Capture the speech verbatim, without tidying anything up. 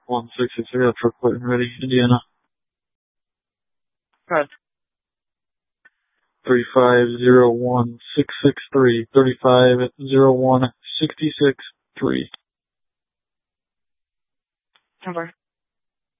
one sixty-three, I'll truck plate ready, Indiana. Good. three five zero one six six three, three five zero one six six three. Over.